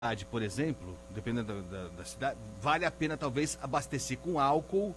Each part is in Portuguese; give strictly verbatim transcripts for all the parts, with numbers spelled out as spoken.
por exemplo, dependendo da, da, da cidade, vale a pena talvez abastecer com álcool.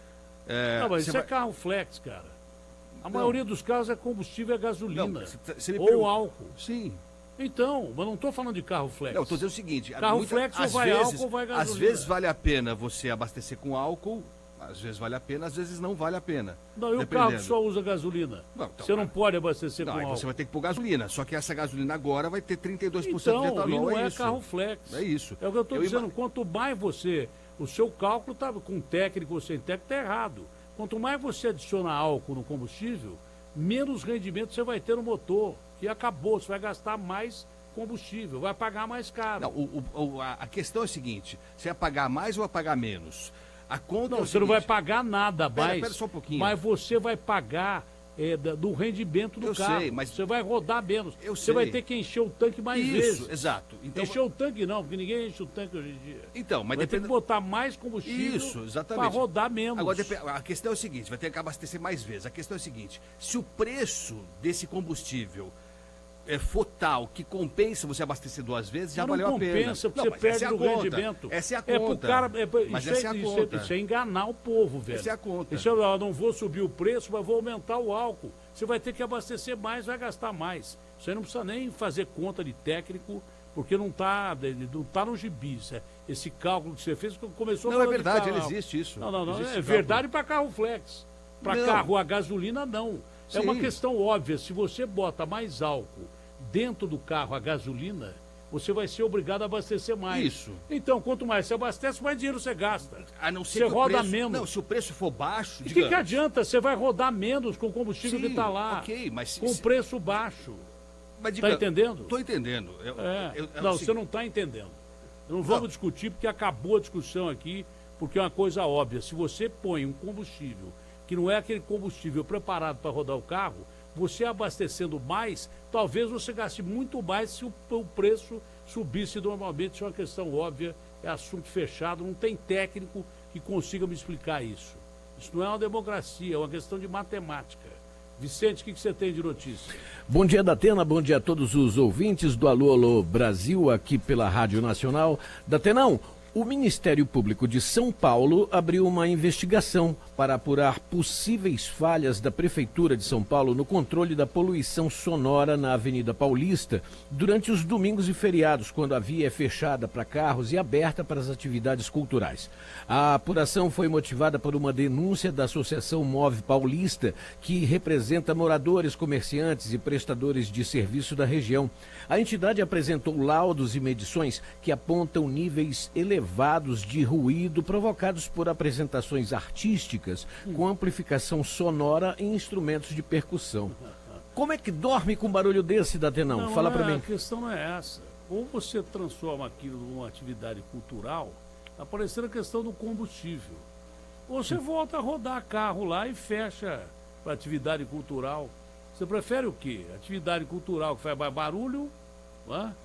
É, não, mas isso vai... é carro flex, cara. A não. maioria dos carros é combustível, é gasolina. Não, você, você me ou pergunta... álcool. Sim. Então, mas não estou falando de carro flex. Não, estou dizendo o seguinte. Carro muita, flex ou às vai vezes, álcool ou vai gasolina. Às vezes vale a pena você abastecer com álcool, às vezes vale a pena, às vezes não vale a pena. Não, e o carro que só usa gasolina? Não, então, você não pode abastecer não, com álcool. Você vai ter que pôr gasolina, só que essa gasolina agora vai ter trinta e dois por cento então, de etanol. E não é, é isso. carro flex. É isso. É o que eu estou dizendo. Ima... Quanto mais você... O seu cálculo tá, com técnico ou sem técnico está errado. Quanto mais você adiciona álcool no combustível, menos rendimento você vai ter no motor. E acabou, você vai gastar mais combustível, vai pagar mais caro. Não, o, o, a, a questão é a seguinte, você vai pagar mais ou vai pagar menos? A conta não, é o você seguinte, não vai pagar nada pera, mais, pera só um pouquinho. Mas você vai pagar é, da, do rendimento do eu carro. Sei, mas... Você vai rodar menos. Eu você sei. vai ter que encher o tanque mais Isso, vezes. Isso, exato. Então... Encher o tanque não, porque ninguém enche o tanque hoje em dia. Então, mas vai depende... ter que botar mais combustível Isso, exatamente. para rodar menos. Agora, a questão é o seguinte, vai ter que abastecer mais vezes. A questão é a seguinte, se o preço desse combustível é, for tal que compensa você abastecer duas vezes, já mas valeu não a pena. compensa, porque você perde o rendimento. Essa é a É conta. pro cara, é, mas isso, essa é, é a isso, conta. É, isso é enganar o povo, velho. Essa é a conta. Isso é, eu não vou subir o preço, mas vou aumentar o álcool. Você vai ter que abastecer mais, vai gastar mais. Você não precisa nem fazer conta de técnico, porque não está não tá no gibi. Isso é, esse cálculo que você fez começou Não, é falando de verdade, carro. ele existe isso. Não, não, não. Existe É verdade para carro flex. Para carro a gasolina, não. Sim. É uma questão óbvia. Se você bota mais álcool dentro do carro a gasolina, você vai ser obrigado a abastecer mais. Isso. Então, quanto mais você abastece, mais dinheiro você gasta. A não ser você que roda o preço, menos. Não, se o preço for baixo... O que, que adianta? Você vai rodar menos com o combustível Sim, que está lá. Ok, mas... Com se... preço baixo. Está entendendo? Estou entendendo. Eu, é. eu, eu, não, eu, você não está entendendo. Não vamos não. discutir, porque acabou a discussão aqui, porque é uma coisa óbvia. Se você põe um combustível que não é aquele combustível preparado para rodar o carro, você abastecendo mais, talvez você gaste muito mais se o, o preço subisse normalmente. Isso é uma questão óbvia, é assunto fechado, não tem técnico que consiga me explicar isso. Isso não é uma democracia, é uma questão de matemática. Vicente, o que, que você tem de notícia? Bom dia, Datena, bom dia a todos os ouvintes do Alô Alô Brasil, aqui pela Rádio Nacional. Datenão, o Ministério Público de São Paulo abriu uma investigação para apurar possíveis falhas da Prefeitura de São Paulo no controle da poluição sonora na Avenida Paulista durante os domingos e feriados, quando a via é fechada para carros e aberta para as atividades culturais. A apuração foi motivada por uma denúncia da Associação Move Paulista, que representa moradores, comerciantes e prestadores de serviço da região. A entidade apresentou laudos e medições que apontam níveis elevados de ruído provocados por apresentações artísticas com amplificação sonora em instrumentos de percussão. Como é que dorme com barulho desse, Datenão? Não, Fala é, para mim. A questão não é essa. Ou você transforma aquilo numa atividade cultural, aparecendo a questão do combustível. Ou você volta a rodar carro lá e fecha para atividade cultural. Você prefere o quê? Atividade cultural que faz mais barulho, né?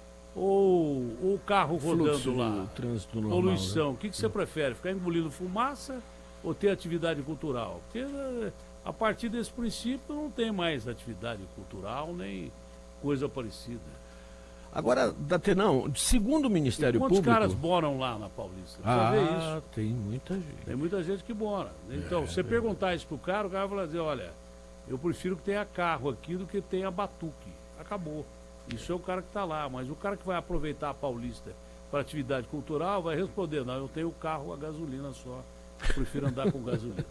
ou o carro rodando Fluxo, lá? Trânsito normal, poluição. né? O que, que você prefere? Ficar engolindo fumaça ou ter atividade cultural? Porque a partir desse princípio não tem mais atividade cultural nem coisa parecida. Agora, Datenão, segundo o Ministério e quantos Público... caras moram lá na Paulista? Ah, ver isso. tem muita gente. Tem muita gente que mora. Então, é, você é. perguntar isso pro cara, o cara vai dizer, olha, eu prefiro que tenha carro aqui do que tenha batuque. Acabou. Isso é o cara que está lá, mas o cara que vai aproveitar a Paulista para atividade cultural vai responder, não, eu tenho carro a gasolina só, eu prefiro andar com gasolina.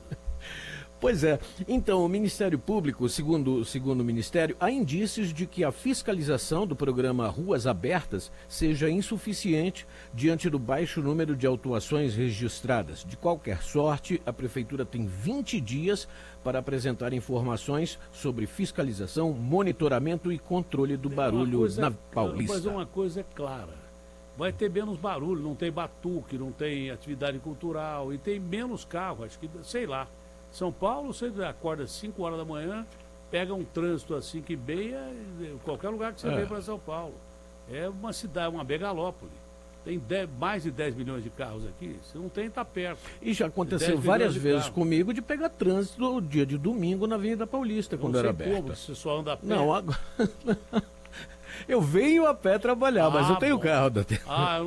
Pois é. Então, o Ministério Público, segundo, segundo o Ministério, há indícios de que a fiscalização do programa Ruas Abertas seja insuficiente diante do baixo número de autuações registradas. De qualquer sorte, a Prefeitura tem vinte dias para apresentar informações sobre fiscalização, monitoramento e controle do barulho coisa, na Paulista. Mas uma coisa é clara, vai ter menos barulho, não tem batuque, não tem atividade cultural e tem menos carro, acho que, sei lá. São Paulo, você acorda às cinco horas da manhã, pega um trânsito assim que beia, qualquer lugar que você é. vem para São Paulo. É uma cidade, uma megalópole. Tem dez, mais de dez milhões de carros aqui, você não tem, está perto. E já aconteceu várias vezes carro. comigo de pegar trânsito no dia de domingo na Avenida Paulista, quando não era sei aberta. Como, você só anda a pé. Não, agora... eu venho a pé trabalhar, ah, mas eu tenho bom. carro da Ah, eu